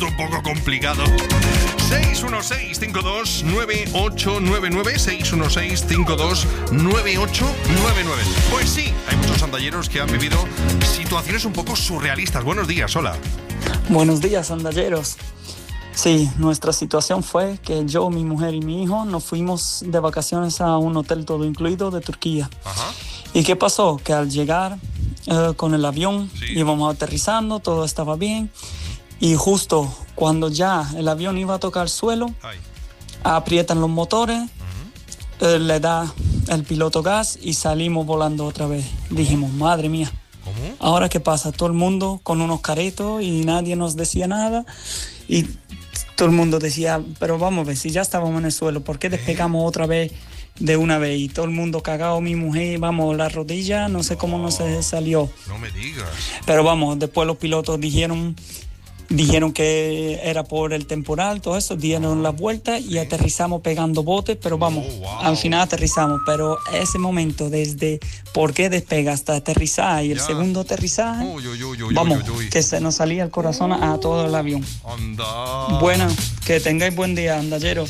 esto un poco complicado. 616-529899, 616-529899. Pues sí, hay muchos sandalleros que han vivido situaciones un poco surrealistas. Buenos días, hola. Buenos días, sandalleros. Sí, nuestra situación fue que yo, mi mujer y mi hijo nos fuimos de vacaciones a un hotel todo incluido de Turquía. Ajá. ¿Y qué pasó? Que al llegar con el avión, Sí. íbamos aterrizando, todo estaba bien. Y justo cuando ya el avión iba a tocar suelo, Ay. aprietan los motores, le da el piloto gas y salimos volando otra vez. Dijimos, madre mía, ¿Cómo? ¿ahora qué pasa? Todo el mundo con unos caretos y nadie nos decía nada. Y todo el mundo decía, pero vamos a ver, si ya estábamos en el suelo, ¿por qué despegamos otra vez de una vez? Y todo el mundo cagado, mi mujer, vamos, la rodilla, no sé cómo no se salió. No me digas. Pero vamos, después los pilotos dijeron que era por el temporal, todo eso, dieron la vuelta y aterrizamos pegando botes, pero vamos, wow. al final aterrizamos. Pero ese momento, desde por qué despega hasta aterrizar y el Ya. segundo aterrizaje, Uy, uy, uy, uy, vamos, uy, uy. que se nos salía el corazón a todo el avión. Anda. Bueno, que tengáis buen día, andalleros.